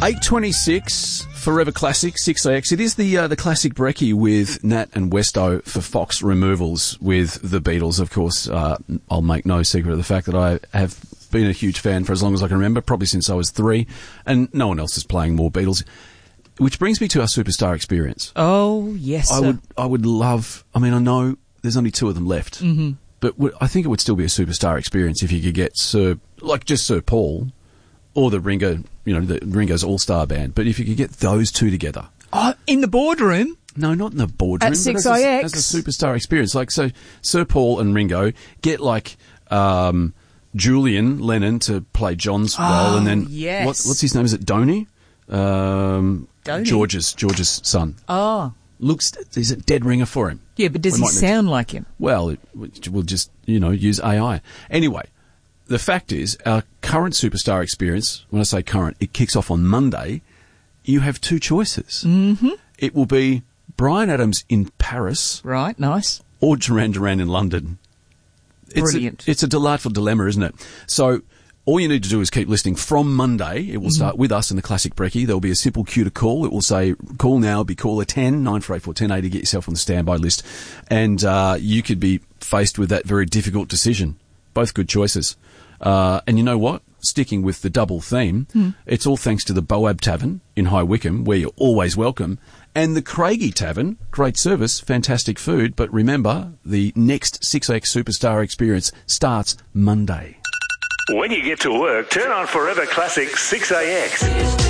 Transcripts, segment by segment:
8:26, Forever Classic, 6AX. It is the classic brekkie with Nat and Westo for Fox Removals with the Beatles. Of course, I'll make no secret of the fact that I have been a huge fan for as long as I can remember, probably since I was 3, and no one else is playing more Beatles. Which brings me to our superstar experience. Oh, yes, sir. I would love, I mean, I know there's only 2 of them left, but I think it would still be a superstar experience if you could get Sir Paul, or the Ringo's All-Star Band. But if you could get those 2 together. Oh, in the boardroom? No, not in the boardroom. At 6AX? As a superstar experience. Like, so Sir Paul and Ringo get, like, Julian Lennon to play John's role. And then, yes. What's his name? Is it Donny? Donny? George's son. Oh. He's a dead ringer for him. Yeah, but does he sound like him? Well, we'll just, use AI. Anyway. The fact is, our current superstar experience, when I say current, it kicks off on Monday. You have 2 choices. Mm-hmm. It will be Bryan Adams in Paris. Right, nice. Or Duran Duran in London. Brilliant. It's a delightful dilemma, isn't it? So all you need to do is keep listening from Monday. It will start with us in the Classic Brekkie. There will be a simple cue to call. It will say, call now, be caller 10, 9484 1080, get yourself on the standby list. And you could be faced with that very difficult decision. Both good choices. And you know what? Sticking with the double theme, it's all thanks to the Boab Tavern in High Wycombe, where you're always welcome, and the Craigie Tavern, great service, fantastic food, but remember, the next 6X Superstar experience starts Monday. When you get to work, turn on Forever Classic 6AX.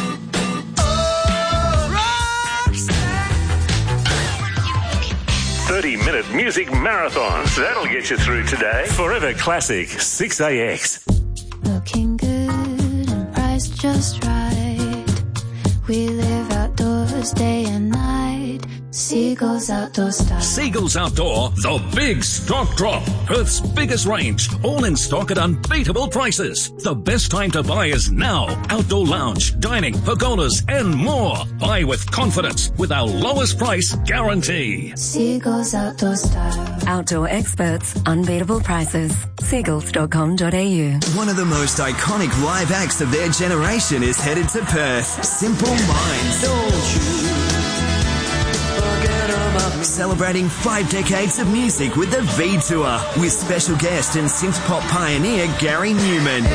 30-minute music marathons. That'll get you through today. Forever Classic 6AX. Looking good and priced just right. We live outdoors day and night. Seagulls Outdoor Style. Seagulls Outdoor, the big stock drop. Perth's biggest range, all in stock at unbeatable prices. The best time to buy is now. Outdoor lounge, dining, pergolas, and more. Buy with confidence with our lowest price guarantee. Seagulls Outdoor Style. Outdoor experts, unbeatable prices. Seagulls.com.au. One of the most iconic live acts of their generation is headed to Perth. Simple Minds. Don't you forget about me. Celebrating 5 decades of music with the V Tour with special guest and synth pop pioneer Gary Newman.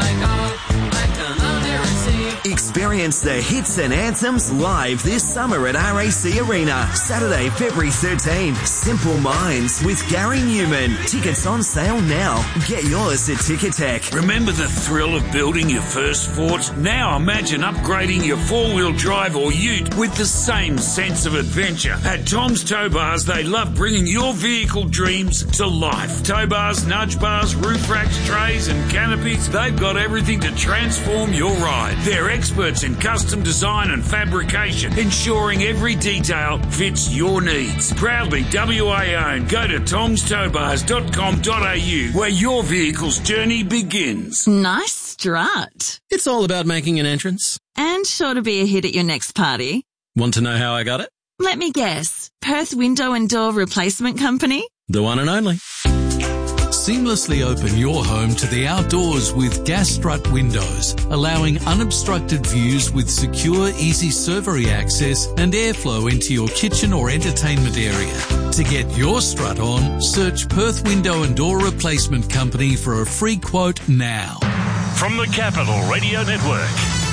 Experience the hits and anthems live this summer at RAC Arena. Saturday, February 13. Simple Minds with Gary Newman. Tickets on sale now. Get yours at Ticketek. Remember the thrill of building your first fort? Now imagine upgrading your 4-wheel drive or ute with the same sense of adventure. At Tom's Tow Bars, they love bringing your vehicle dreams to life. Tow bars, nudge bars, roof racks, trays and canopies, they've got everything to transform your ride. They're experts in custom design and fabrication, ensuring every detail fits your needs. Proudly WA owned. Go to tomstowbars.com.au where your vehicle's journey begins. Nice strut. It's all about making an entrance. And sure to be a hit at your next party. Want to know how I got it? Let me guess. Perth Window and Door Replacement Company? The one and only. Seamlessly open your home to the outdoors with gas strut windows, allowing unobstructed views with secure, easy servery access and airflow into your kitchen or entertainment area. To get your strut on, search Perth Window and Door Replacement Company for a free quote now. From the Capital Radio Network,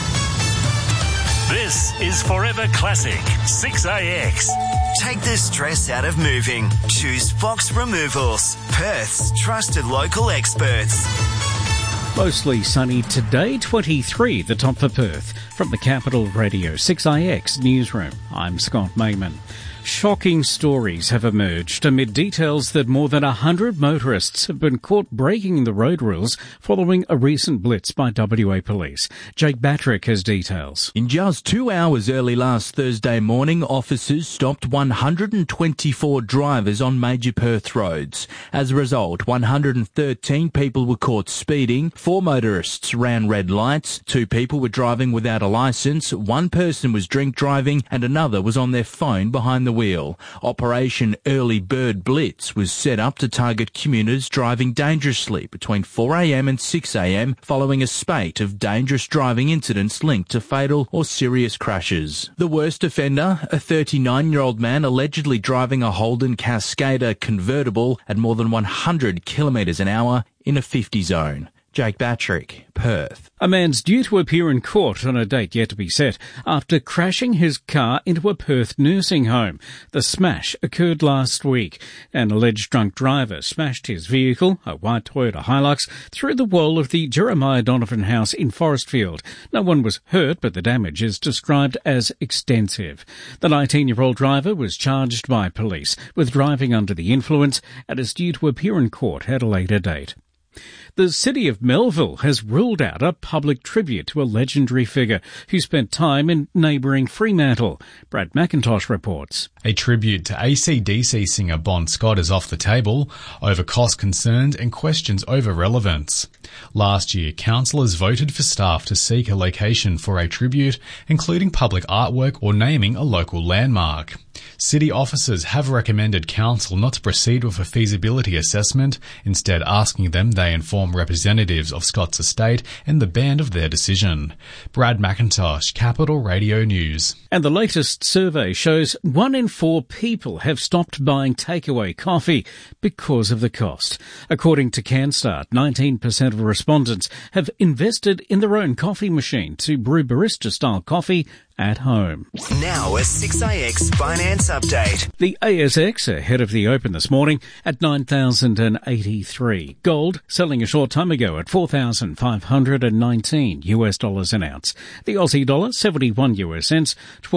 this is Forever Classic 6AX. Take the stress out of moving. Choose Fox Removals, Perth's trusted local experts. Mostly sunny today, 23, the top for Perth. From the Capital Radio 6IX Newsroom, I'm Scott Mayman. Shocking stories have emerged amid details that more than 100 motorists have been caught breaking the road rules following a recent blitz by WA Police. Jake Batrick has details. In just 2 hours early last Thursday morning, officers stopped 124 drivers on major Perth roads. As a result, 113 people were caught speeding, 4 motorists ran red lights, 2 people were driving without a licence, 1 person was drink driving and another was on their phone behind the the wheel. Operation Early Bird Blitz was set up to target commuters driving dangerously between 4 a.m. and 6 a.m. following a spate of dangerous driving incidents linked to fatal or serious crashes. The worst offender, a 39-year-old man allegedly driving a Holden Cascadia convertible at more than 100 kilometres an hour in a 50 zone. Jake Batrick, Perth. A man's due to appear in court on a date yet to be set after crashing his car into a Perth nursing home. The smash occurred last week. An alleged drunk driver smashed his vehicle, a white Toyota Hilux, through the wall of the Jeremiah Donovan house in Forestfield. No one was hurt, but the damage is described as extensive. The 19-year-old driver was charged by police with driving under the influence and is due to appear in court at a later date. The city of Melville has ruled out a public tribute to a legendary figure who spent time in neighbouring Fremantle. Brad McIntosh reports. A tribute to AC/DC singer Bon Scott is off the table over cost concerns and questions over relevance. Last year, councillors voted for staff to seek a location for a tribute, including public artwork or naming a local landmark. City officers have recommended council not to proceed with a feasibility assessment, instead asking them they inform representatives of Scott's estate and the band of their decision. Brad McIntosh, Capital Radio News. And the latest survey shows 1 in 4 people have stopped buying takeaway coffee because of the cost. According to CanStart, 19% of respondents have invested in their own coffee machine to brew barista-style coffee at home. Now a 6AX finance update. The ASX ahead of the open this morning at 9,083. Gold selling a short time ago at $4,519 an ounce. The Aussie dollar 71 US cents,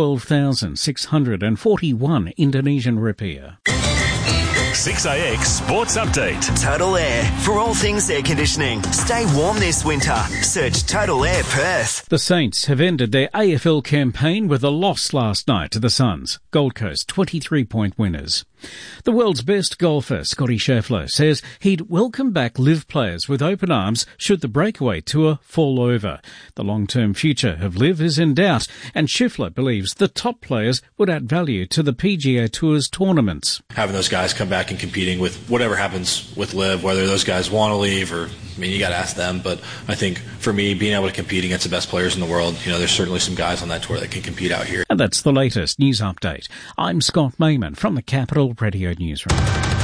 12,641 Indonesian rupiah. 6AX Sports Update. Total Air. For all things air conditioning. Stay warm this winter. Search Total Air Perth. The Saints have ended their AFL campaign with a loss last night to the Suns. Gold Coast 23-point winners. The world's best golfer, Scotty Scheffler, says he'd welcome back LIV players with open arms should the breakaway tour fall over. The long-term future of LIV is in doubt, and Scheffler believes the top players would add value to the PGA Tour's tournaments. Having those guys come back and competing with whatever happens with LIV, whether those guys want to leave or, you got to ask them. But I think for me, being able to compete against the best players in the world, there's certainly some guys on that tour that can compete out here. And that's the latest news update. I'm Scott Mayman from the Capital Radio Newsroom.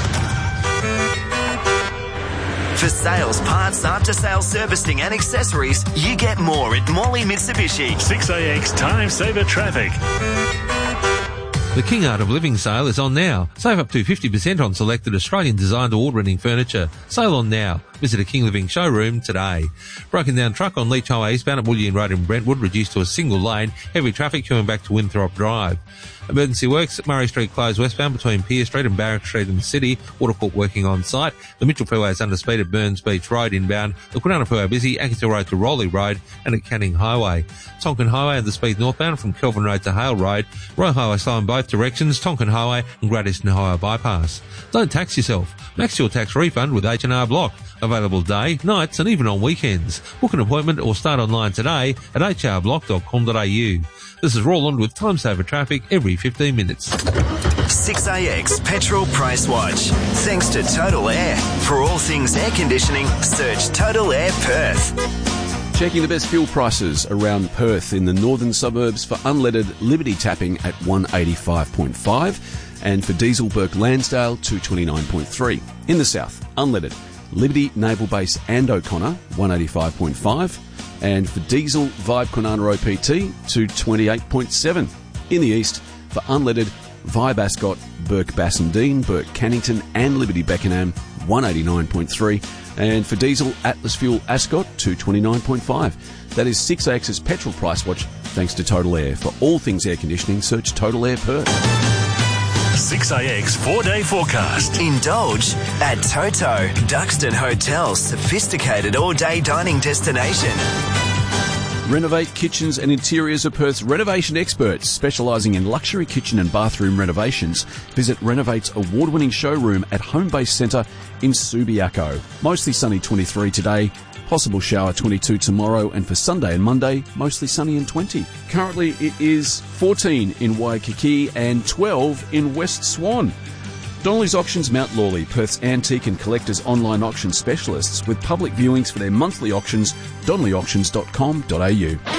For sales, parts, after-sales servicing and accessories, you get more at Morley Mitsubishi. 6AX Time Saver Traffic. The King Art of Living sale is on now. Save up to 50% on selected Australian-designed award-winning furniture. Sale on now. Visit a King Living showroom today. Broken down truck on Leach Highway eastbound at Woodley Road in Brentwood reduced to a single lane. Heavy traffic coming back to Winthrop Drive. Emergency works at Murray Street closed westbound between Pier Street and Barrack Street in the city. Watercourt working on site. The Mitchell Freeway is under speed at Burns Beach Road inbound. The Kwinana Freeway busy. Ankersville Road to Rowley Road and at Canning Highway. Tonkin Highway and the speed northbound from Kelvin Road to Hale Road. Royal Highway slow in both directions. Tonkin Highway and Great Eastern Highway bypass. Don't tax yourself. Max your tax refund with H&R Block. Available day, nights and even on weekends. Book an appointment or start online today at hrblock.com.au. This is Roland with Time Saver Traffic every 15 minutes. 6AX Petrol Price Watch. Thanks to Total Air. For all things air conditioning, search Total Air Perth. Checking the best fuel prices around Perth in the northern suburbs for unleaded Liberty tapping at 185.5 and for diesel Burke Lansdale 229.3. In the south, unleaded Liberty Naval Base and O'Connor 185.5 and for diesel Vibe Kwinana OPT 228.7. In the east, for unleaded Vibe Ascot, Burke Bassendean, Burke Cannington and Liberty Beckenham 189.3 and for diesel Atlas Fuel Ascot 229.5. That is 6AX's petrol price watch thanks to Total Air. For all things air conditioning, search Total Air Perth. 6AX 4-day forecast. Indulge at Toto, Duxton Hotel's sophisticated all-day dining destination. Renovate Kitchens and Interiors of Perth's renovation experts, specialising in luxury kitchen and bathroom renovations. Visit Renovate's award-winning showroom at Homebase Centre in Subiaco. Mostly sunny 23 today, Possible shower 22 tomorrow, and for Sunday and Monday, mostly sunny and 20. Currently it is 14 in Waikiki and 12 in West Swan. Donnelly's Auctions Mount Lawley, Perth's antique and collectors online auction specialists, with public viewings for their monthly auctions, donnellyauctions.com.au.